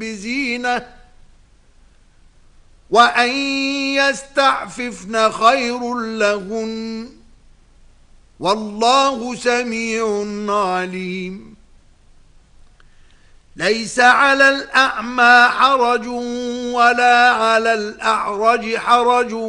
بزينة وأن يستعففن خير لهن والله سميع عليم ليس على الأعمى حرج ولا على الأعرج حرج